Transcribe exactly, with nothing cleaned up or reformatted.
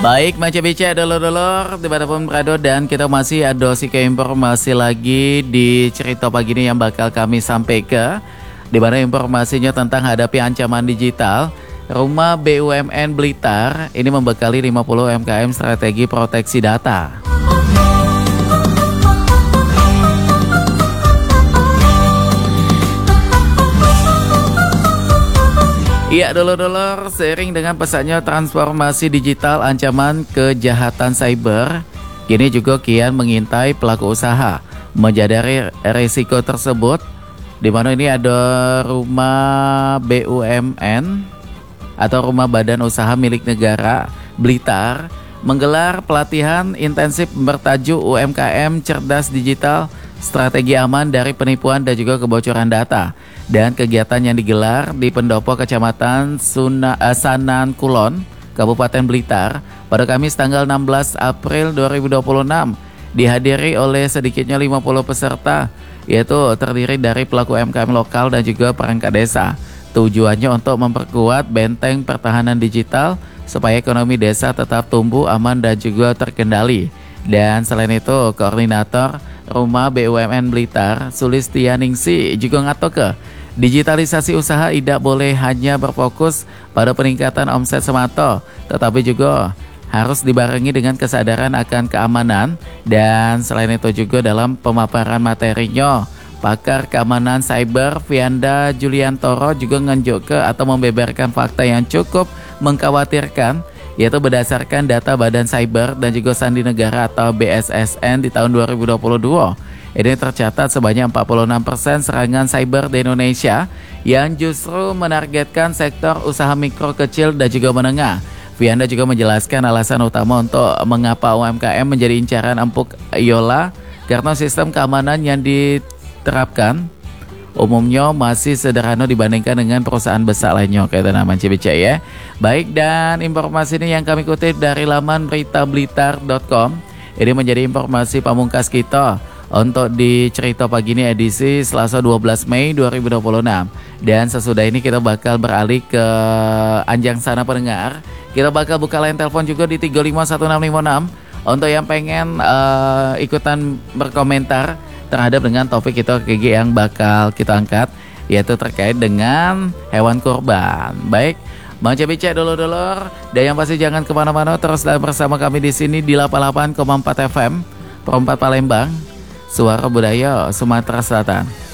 Baik, Maca Bica, dulur-dulur, dimanapun berada, dan kita masih ada si informasi lagi di cerita pagi ini yang bakal kami sampaikan, di mana informasinya tentang hadapi ancaman digital. Rumah B U M N Blitar ini membekali lima puluh U M K M strategi proteksi data. Iya, dulur-dulur, seiring dengan pesatnya transformasi digital, ancaman kejahatan cyber kini juga kian mengintai pelaku usaha. Menyadari risiko tersebut, di mana ini ada rumah B U M N atau Rumah Badan Usaha Milik Negara Blitar menggelar pelatihan intensif bertajuk U M K M Cerdas Digital, Strategi Aman dari Penipuan dan juga Kebocoran Data. Dan kegiatan yang digelar di pendopo Kecamatan Suna, uh, Sanan Kulon, Kabupaten Blitar pada Kamis tanggal enam belas April dua ribu dua puluh enam dihadiri oleh sedikitnya lima puluh peserta, yaitu terdiri dari pelaku U M K M lokal dan juga perangkat desa. Tujuannya untuk memperkuat benteng pertahanan digital supaya ekonomi desa tetap tumbuh, aman dan juga terkendali. Dan selain itu, koordinator Rumah B U M N Blitar, Sulistianingsi, juga ngatoke digitalisasi usaha tidak boleh hanya berfokus pada peningkatan omset semata, tetapi juga harus dibarengi dengan kesadaran akan keamanan. Dan selain itu juga dalam pemaparan materinya, pakar keamanan cyber Vianda Juliantoro juga ngenjuk ke atau membeberkan fakta yang cukup mengkhawatirkan, yaitu berdasarkan data Badan Cyber dan juga Sandi Negara atau B S S N di tahun dua ribu dua puluh dua. Ini tercatat sebanyak empat puluh enam persen serangan cyber di Indonesia yang justru menargetkan sektor usaha mikro, kecil dan juga menengah. Vianda juga menjelaskan alasan utama untuk mengapa U M K M menjadi incaran empuk Yola, karena sistem keamanan yang diterapkan umumnya masih sederhana dibandingkan dengan perusahaan besar lainnya, kayak nama Cibica ya. Baik, dan informasi ini yang kami kutip dari laman berita blitar dot com. Ini menjadi informasi pamungkas kita untuk di cerita pagi ini edisi Selasa dua belas Mei dua ribu dua puluh enam. Dan sesudah ini kita bakal beralih ke Anjang Sana pendengar. Kita bakal buka line telepon juga di tiga lima satu enam lima enam untuk yang pengen uh, ikutan berkomentar terhadap dengan topik kita G G yang bakal kita angkat, yaitu terkait dengan hewan kurban. Baik, Bang Cebice, dulur-dulur, dan yang pasti jangan kemana-mana, terus bersama kami di sini di delapan puluh delapan koma empat F M, Perempat Palembang, Suara Budaya Sumatera Selatan.